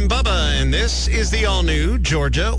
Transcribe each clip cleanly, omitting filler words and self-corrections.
Bubba, and this is the all-new Georgia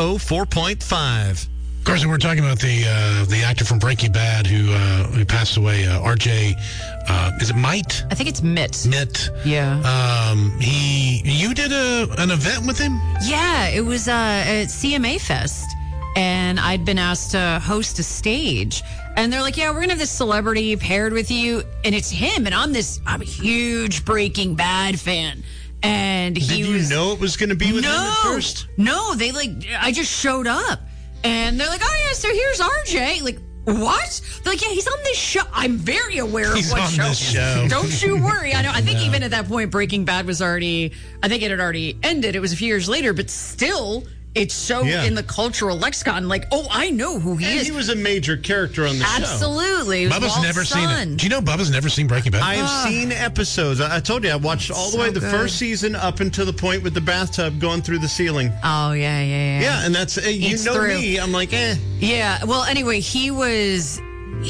104.5. Carson, we're talking about the actor from Breaking Bad who passed away, RJ. Is it Might? I think it's Mitt. Mitt. Yeah. You did an event with him? Yeah, it was at CMA Fest, and I'd been asked to host a stage. And they're like, yeah, we're going to have this celebrity paired with you, and it's him. And I'm a huge Breaking Bad fan. And Did you know it was going to be with him at first? No, I just showed up. And they're like, oh, yeah, so here's RJ. Like, what? They're like, yeah, he's on this show. I'm very aware of what show. This show. Don't you worry. I know. I think even at that point, Breaking Bad was already, I think it had already ended. It was a few years later, but still, it's so in the cultural lexicon. Like, oh, I know who he is. He was a major character on the show. Absolutely. Bubba's never seen it. Do you know Bubba's never seen Breaking Bad? I have seen episodes. I told you, I watched all the way the first season up until the point with the bathtub going through the ceiling. Oh, yeah. Yeah, and that's, you know me, I'm like, eh. Yeah, well, anyway, he was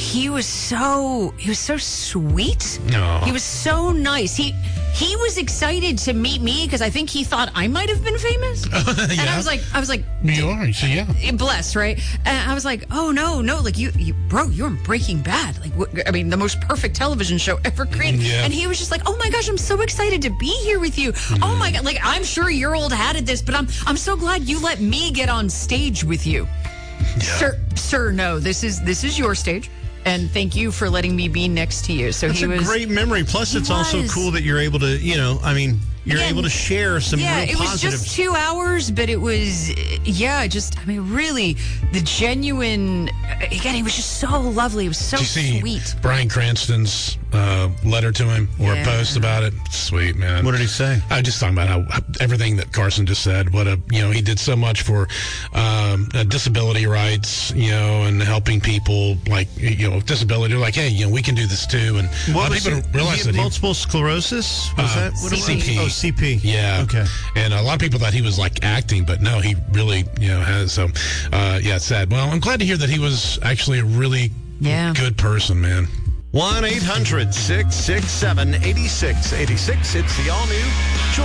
so sweet. No. He was so nice. He was excited to meet me because I think he thought I might have been famous. Yeah. And I was like, you are, so yeah. Blessed, right? And I was like, oh no, like you bro, you're in Breaking Bad. Like, the most perfect television show ever created. Yeah. And he was just like, oh my gosh, I'm so excited to be here with you. Oh my God, like I'm sure your old hat at this, but I'm so glad you let me get on stage with you. Yeah. Sir, no, this is your stage. And thank you for letting me be next to you. So That's a great memory. Plus, it's also cool that you're able to, you're able to share some real it was positives. just 2 hours, but it was, really, the genuine, again, he was just so lovely. It was so sweet. Bryan Cranston's letter to him or a post about it? Sweet, man. What did he say? I was just talking about how everything that Carson just said. He did so much for disability rights, and helping people with disability. They're like, hey, we can do this too. And a lot of people don't realize that multiple sclerosis? Was that what it was? CP. Oh, CP. Yeah. Okay. And a lot of people thought he was acting, but no, he really, has. So, it's sad. Well, I'm glad to hear that he was actually a really good person, man. 1-800-667-8686. It's the all-new